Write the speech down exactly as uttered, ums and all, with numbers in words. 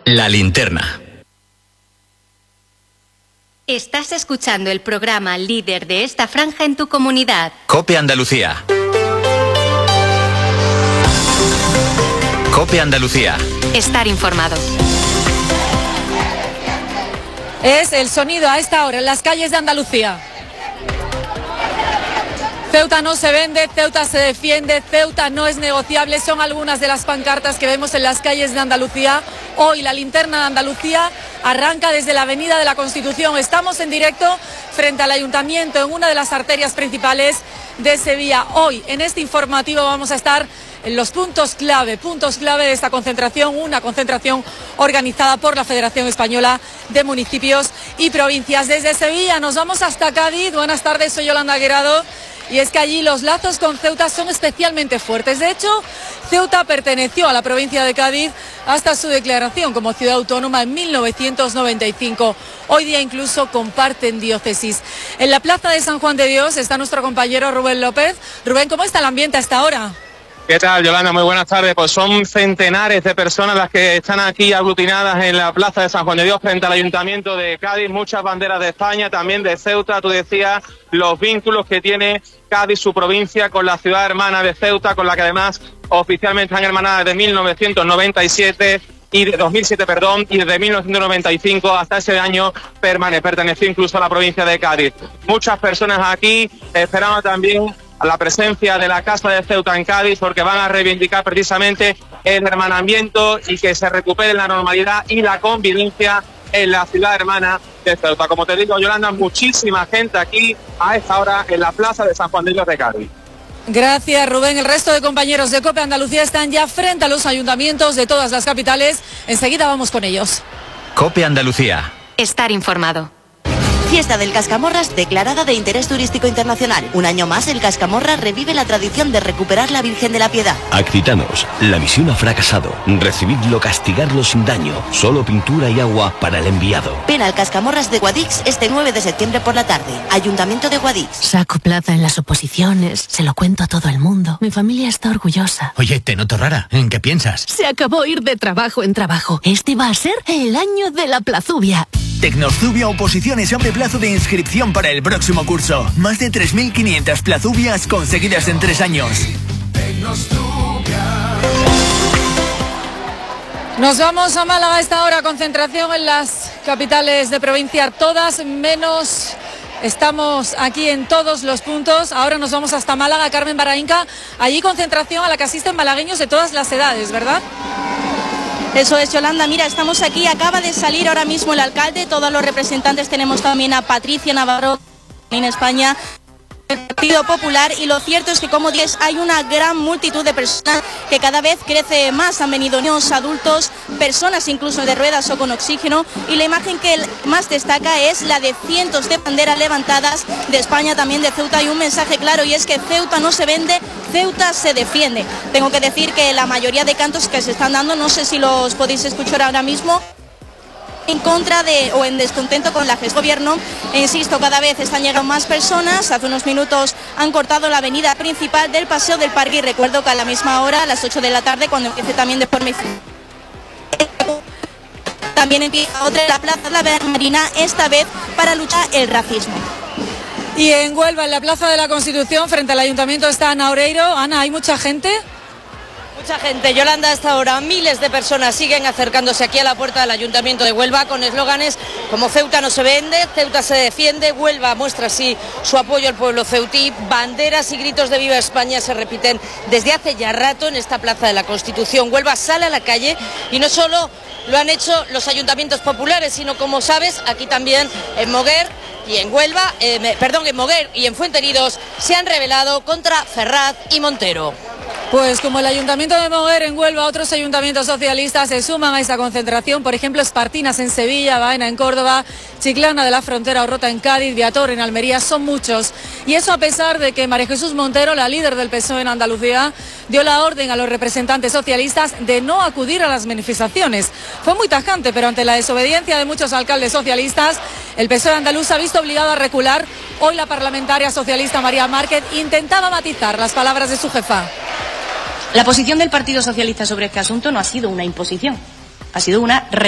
La linterna. Estás escuchando el programa líder de esta franja en tu comunidad. COPE Andalucía. COPE Andalucía. Estar informado. Es el sonido a esta hora en las calles de Andalucía. Ceuta no se vende, Ceuta se defiende, Ceuta no es negociable. Son algunas de las pancartas que vemos en las calles de Andalucía. Hoy la linterna de Andalucía arranca desde la Avenida de la Constitución. Estamos en directo frente al Ayuntamiento, en una de las arterias principales de Sevilla. Hoy, en este informativo, vamos a estar en los puntos clave, puntos clave de esta concentración, una concentración organizada por la Federación Española de Municipios y Provincias. Desde Sevilla nos vamos hasta Cádiz. Buenas tardes, soy Yolanda Guerrado. Y es que allí los lazos con Ceuta son especialmente fuertes. De hecho, Ceuta perteneció a la provincia de Cádiz hasta su declaración como ciudad autónoma en mil novecientos noventa y cinco. Hoy día incluso comparten diócesis. En la plaza de San Juan de Dios está nuestro compañero Rubén López. Rubén, ¿cómo está el ambiente hasta ahora? ¿Qué tal, Yolanda? Muy buenas tardes. Pues son centenares de personas las que están aquí aglutinadas en la plaza de San Juan de Dios frente al Ayuntamiento de Cádiz. Muchas banderas de España, también de Ceuta. Tú decías los vínculos que tiene Cádiz, su provincia, con la ciudad hermana de Ceuta, con la que además oficialmente están hermanadas desde mil novecientos noventa y siete y de dos mil siete, perdón, y desde mil novecientos noventa y cinco hasta ese año permanece, perteneció incluso a la provincia de Cádiz. Muchas personas aquí esperaban también a la presencia de la Casa de Ceuta en Cádiz, porque van a reivindicar precisamente el hermanamiento y que se recupere la normalidad y la convivencia en la ciudad hermana de Ceuta. Como te digo, Yolanda, muchísima gente aquí a esta hora en la plaza de San Juan de Dios de Cádiz. Gracias, Rubén. El resto de compañeros de COPE Andalucía están ya frente a los ayuntamientos de todas las capitales. Enseguida vamos con ellos. COPE Andalucía. Estar informado. Fiesta del Cascamorras declarada de interés turístico internacional. Un año más, el Cascamorras revive la tradición de recuperar la Virgen de la Piedad. Accitanos, la misión ha fracasado. Recibidlo, castigarlo sin daño. Solo pintura y agua para el enviado. Ven al Cascamorras de Guadix este nueve de septiembre por la tarde. Ayuntamiento de Guadix. Saco plaza en las oposiciones. Se lo cuento a todo el mundo. Mi familia está orgullosa. Oye, te noto rara. ¿En qué piensas? Se acabó ir de trabajo en trabajo. Este va a ser el año de la plazubia. Tecnozubia Oposiciones abre plazo de inscripción para el próximo curso. Más de tres mil quinientas plazubias conseguidas en tres años. Nos vamos a Málaga a esta hora. Concentración en las capitales de provincia, todas menos. Estamos aquí en todos los puntos. Ahora nos vamos hasta Málaga, Carmen Barraínca. Allí concentración a la que asisten malagueños de todas las edades, ¿verdad? Eso es, Yolanda. Mira, estamos aquí, acaba de salir ahora mismo el alcalde, todos los representantes, tenemos también a Patricia Navarro en España, el Partido Popular, y lo cierto es que, como dices, hay una gran multitud de personas que cada vez crece más. Han venido niños, adultos, personas incluso de ruedas o con oxígeno, y la imagen que más destaca es la de cientos de banderas levantadas de España, también de Ceuta, y un mensaje claro, y es que Ceuta no se vende, Ceuta se defiende. Tengo que decir que la mayoría de cantos que se están dando, no sé si los podéis escuchar ahora mismo, en contra de o en descontento con la gestión del gobierno. E insisto, cada vez están llegando más personas. Hace unos minutos han cortado la avenida principal del Paseo del Parque, y recuerdo que a la misma hora, a las ocho de la tarde, cuando empiece también de forma también empieza otra en la Plaza de la Marina, esta vez para luchar el racismo. Y en Huelva, en la Plaza de la Constitución, frente al Ayuntamiento, está Ana Oreiro. Ana, ¿hay mucha gente? Mucha gente, Yolanda, hasta ahora miles de personas siguen acercándose aquí a la puerta del Ayuntamiento de Huelva con eslóganes como Ceuta no se vende, Ceuta se defiende. Huelva muestra así su apoyo al pueblo ceutí. Banderas y gritos de Viva España se repiten desde hace ya rato en esta Plaza de la Constitución. Huelva sale a la calle y no solo lo han hecho los ayuntamientos populares, sino, como sabes, aquí también en Moguer y en Huelva, eh, perdón, en Moguer y en Fuenteridos se han rebelado contra Ferraz y Montero. Pues como el Ayuntamiento de Moguer en Huelva, otros ayuntamientos socialistas se suman a esa concentración. Por ejemplo, Espartinas en Sevilla, Baena en Córdoba, Chiclana de la Frontera o Rota en Cádiz, Viator en Almería. Son muchos. Y eso a pesar de que María Jesús Montero, la líder del P S O E en Andalucía, dio la orden a los representantes socialistas de no acudir a las manifestaciones. Fue muy tajante, pero ante la desobediencia de muchos alcaldes socialistas, el P S O E andaluz se ha visto obligado a recular. Hoy la parlamentaria socialista María Márquez intentaba matizar las palabras de su jefa. La posición del Partido Socialista sobre este asunto no ha sido una imposición, ha sido una